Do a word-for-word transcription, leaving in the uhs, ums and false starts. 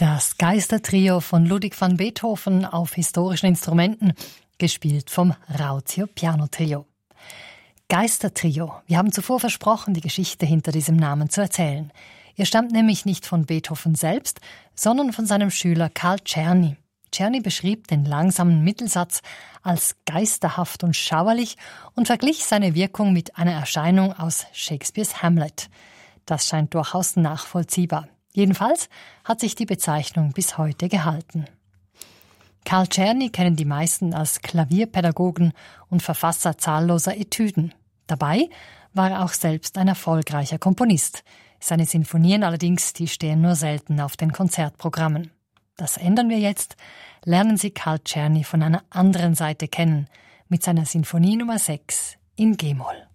Das Geistertrio von Ludwig van Beethoven auf historischen Instrumenten, gespielt vom Rautio Piano Trio. Geistertrio. Wir haben zuvor versprochen, die Geschichte hinter diesem Namen zu erzählen. Er stammt nämlich nicht von Beethoven selbst, sondern von seinem Schüler Carl Czerny. Czerny beschrieb den langsamen Mittelsatz als geisterhaft und schauerlich und verglich seine Wirkung mit einer Erscheinung aus Shakespeares Hamlet. Das scheint durchaus nachvollziehbar. Jedenfalls hat sich die Bezeichnung bis heute gehalten. Carl Czerny kennen die meisten als Klavierpädagogen und Verfasser zahlloser Etüden. Dabei war er auch selbst ein erfolgreicher Komponist. Seine Sinfonien allerdings, die stehen nur selten auf den Konzertprogrammen. Das ändern wir jetzt. Lernen Sie Carl Czerny von einer anderen Seite kennen, mit seiner Sinfonie Nummer sechs in G-Moll.